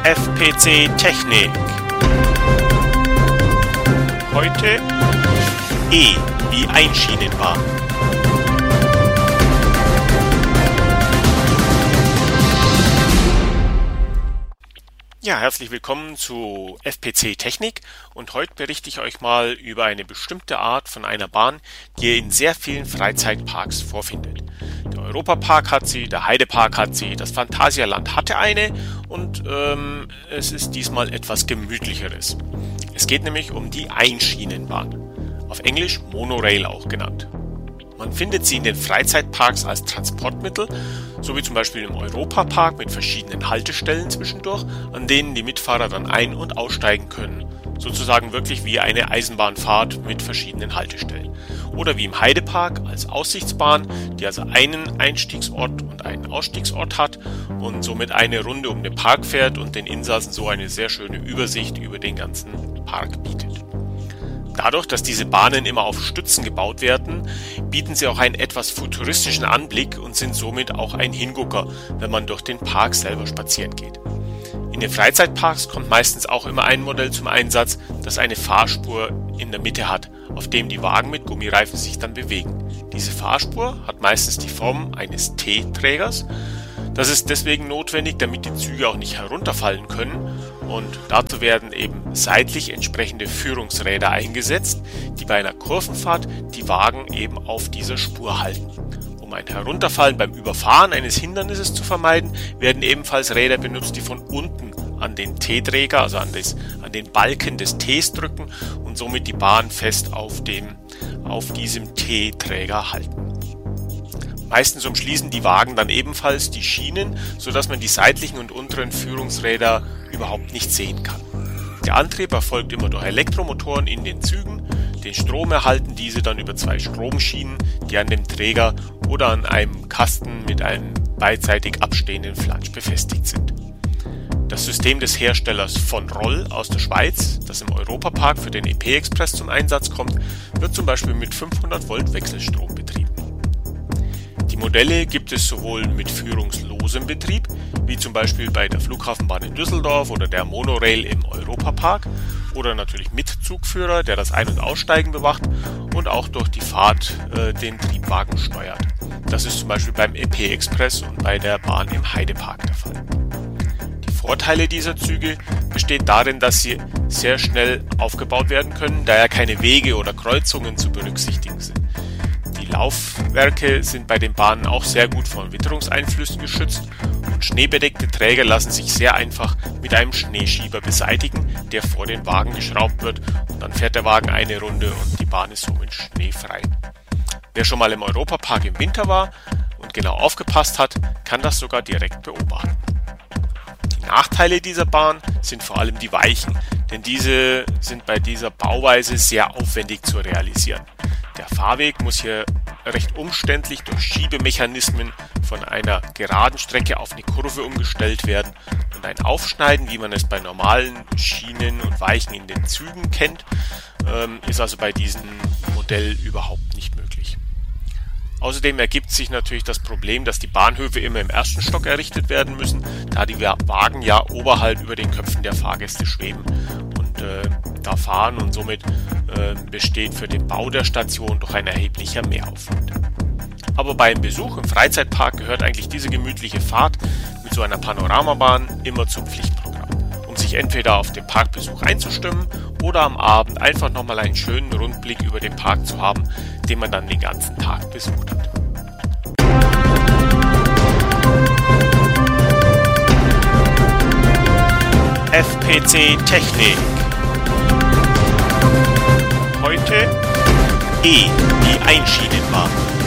FPC Technik. Heute E wie Einschienenbahn. Ja, herzlich willkommen zu FPC Technik und heute berichte ich euch mal über eine bestimmte Art von einer Bahn, die ihr in sehr vielen Freizeitparks vorfindet. Der Europapark hat sie, der Heidepark hat sie, das Phantasialand hatte eine und es ist diesmal etwas gemütlicheres. Es geht nämlich um die Einschienenbahn, auf Englisch Monorail auch genannt. Man findet sie in den Freizeitparks als Transportmittel, so wie zum Beispiel im Europapark mit verschiedenen Haltestellen zwischendurch, an denen die Mitfahrer dann ein- und aussteigen können. Sozusagen wirklich wie eine Eisenbahnfahrt mit verschiedenen Haltestellen. Oder wie im Heidepark als Aussichtsbahn, die also einen Einstiegsort und einen Ausstiegsort hat und somit eine Runde um den Park fährt und den Insassen so eine sehr schöne Übersicht über den ganzen Park bietet. Dadurch, dass diese Bahnen immer auf Stützen gebaut werden, bieten sie auch einen etwas futuristischen Anblick und sind somit auch ein Hingucker, wenn man durch den Park selber spazieren geht. In den Freizeitparks kommt meistens auch immer ein Modell zum Einsatz, das eine Fahrspur in der Mitte hat, auf dem die Wagen mit Gummireifen sich dann bewegen. Diese Fahrspur hat meistens die Form eines T-Trägers. Das ist deswegen notwendig, damit die Züge auch nicht herunterfallen können, und dazu werden eben seitlich entsprechende Führungsräder eingesetzt, die bei einer Kurvenfahrt die Wagen eben auf dieser Spur halten. Um ein Herunterfallen beim Überfahren eines Hindernisses zu vermeiden, werden ebenfalls Räder benutzt, die von unten an den T-Träger, also an den Balken des Ts drücken und somit die Bahn fest auf diesem T-Träger halten. Meistens umschließen die Wagen dann ebenfalls die Schienen, sodass man die seitlichen und unteren Führungsräder überhaupt nicht sehen kann. Der Antrieb erfolgt immer durch Elektromotoren in den Zügen. Den Strom erhalten diese dann über zwei Stromschienen, die an dem Träger oder an einem Kasten mit einem beidseitig abstehenden Flansch befestigt sind. Das System des Herstellers von Roll aus der Schweiz, das im Europapark für den EP-Express zum Einsatz kommt, wird zum Beispiel mit 500 Volt Wechselstrom betrieben. Die Modelle gibt es sowohl mit führungslosem Betrieb, wie zum Beispiel bei der Flughafenbahn in Düsseldorf oder der Monorail im Europapark, oder natürlich mit Zugführer, der das Ein- und Aussteigen bewacht und auch durch die Fahrt den Triebwagen steuert. Das ist zum Beispiel beim EP-Express und bei der Bahn im Heidepark der Fall. Die Vorteile dieser Züge bestehen darin, dass sie sehr schnell aufgebaut werden können, da ja keine Wege oder Kreuzungen zu berücksichtigen sind. Die Laufwerke sind bei den Bahnen auch sehr gut von Witterungseinflüssen geschützt und schneebedeckte Träger lassen sich sehr einfach mit einem Schneeschieber beseitigen, der vor den Wagen geschraubt wird, und dann fährt der Wagen eine Runde und die Bahn ist somit schneefrei. Wer schon mal im Europapark im Winter war und genau aufgepasst hat, kann das sogar direkt beobachten. Die Nachteile dieser Bahn sind vor allem die Weichen, denn diese sind bei dieser Bauweise sehr aufwendig zu realisieren. Der Fahrweg muss hier recht umständlich durch Schiebemechanismen von einer geraden Strecke auf eine Kurve umgestellt werden, und ein Aufschneiden, wie man es bei normalen Schienen und Weichen in den Zügen kennt, ist also bei diesem Modell überhaupt nicht möglich. Außerdem ergibt sich natürlich das Problem, dass die Bahnhöfe immer im ersten Stock errichtet werden müssen, da die Wagen ja oberhalb über den Köpfen der Fahrgäste schweben und da fahren, und somit besteht für den Bau der Station doch ein erheblicher Mehraufwand. Aber beim Besuch im Freizeitpark gehört eigentlich diese gemütliche Fahrt mit so einer Panoramabahn immer zum Pflichtprogramm, um sich entweder auf den Parkbesuch einzustimmen oder am Abend einfach nochmal einen schönen Rundblick über den Park zu haben, den man dann den ganzen Tag besucht hat. FPC Technik. Heute E wie Einschienenbahn.